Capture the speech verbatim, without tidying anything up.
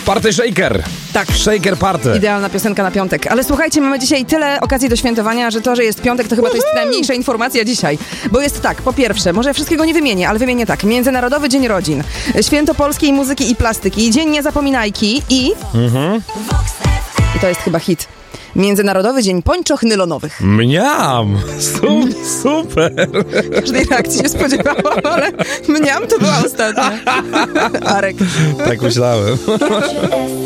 Party Shaker. Tak. Shaker Party. Idealna piosenka na piątek. Ale słuchajcie, mamy dzisiaj tyle okazji do świętowania, że to, że jest piątek, to chyba to jest najmniejsza informacja dzisiaj. Bo jest tak, po pierwsze, może wszystkiego nie wymienię, ale wymienię tak. Międzynarodowy Dzień Rodzin, Święto Polskiej Muzyki i Plastyki, Dzień Niezapominajki i... Mhm. I to jest chyba hit. Międzynarodowy Dzień Pończoch Nylonowych. Mniam! Su- super! Każdej reakcji się spodziewałam, ale mniam to była ostatnia. Arek. Tak myślałem.